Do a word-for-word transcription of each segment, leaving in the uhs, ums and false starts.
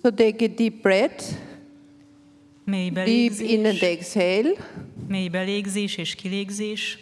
So take a deep breath. Mély Deep in and belégzés, exhale. mély belégzés és kilégzés.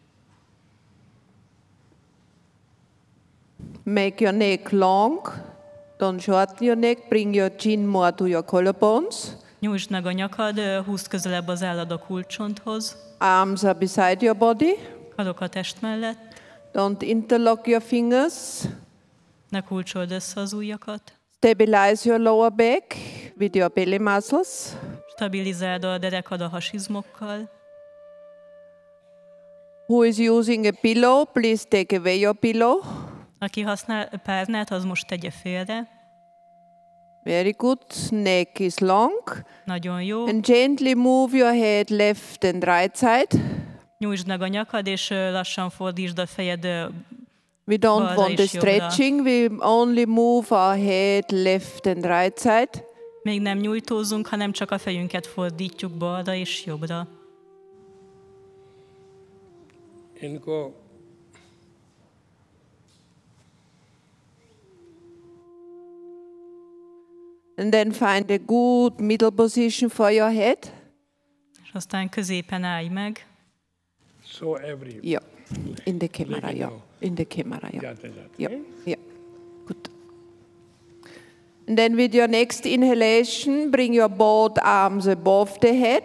Make your neck long. Don't shorten your neck. Bring your chin more to your collarbones. Nyújtsd meg a nyakad, ö, húzd közelebb az állad a kulcsonthoz. Arms are beside your body. Karok a test mellett. Don't interlock your fingers. Ne kulcsold össze az ujjakat. Stabilize your lower back with your belly muscles. Stabilizáld a derekad a hasizmokkal. Who is using a pillow, please take away your pillow. Aki használ párnát, az most tegye félre. Very good. Neck is long. Nagyon jó. And gently move your head left and right side. Nyújtsd meg a nyakad, és ö, lassan fordítsd a fejed. ö, We don't Balra want the és jobbra. stretching. We only move our head left and right side. Még nem nyújtózunk, hanem csak a fejünket fordítjuk balra és jobbra. इनको And then find a good middle position for your head. És aztán középen állj meg. so every Yeah. In the camera, Like it yeah. now. In the camera, yeah. जाते जाते Yeah, yeah. Good. And then with your next inhalation, bring your both arms above the head.